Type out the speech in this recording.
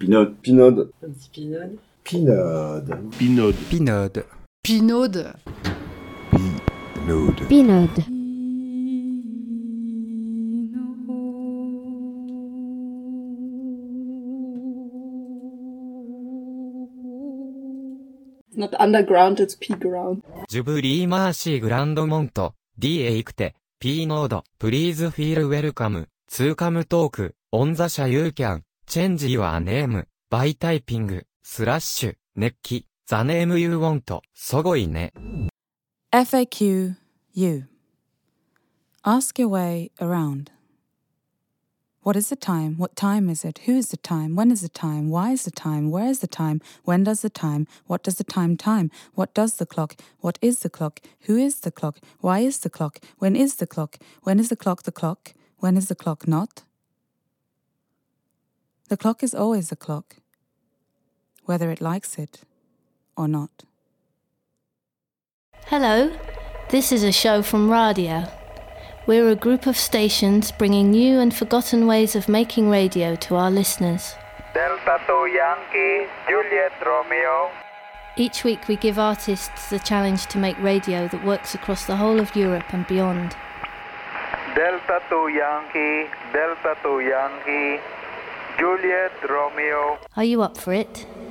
Pinode. Pinode. Un petit pinode. Pinode. Pinode. Pinode. Pinode. Pinode. Pinode. It's not underground, it's P-ground. ジュブリーマーシーグランドモント、D へ行くて、P ノード、Please feel welcome, to come talk, on the 社 you can, change your name, by typing, /, 熱気、the name you want, すごいね。 FAQ U. Ask your way around. What is the time? What time is it? Who is the time? When is the time? Why is the time? Where is the time? When does the time? What does the time time? What does the clock? What is the clock? Who is the clock? Why is the clock? When is the clock? When is the clock the clock? When is the clock not? The clock is always a clock, whether it likes it or not. Hello, this is a show from Radio. We're a group of stations bringing new and forgotten ways of making radio to our listeners. Delta 2 Yankee, Juliet Romeo. Each week we give artists the challenge to make radio that works across the whole of Europe and beyond. Delta 2 Yankee, Juliet Romeo. Are you up for it?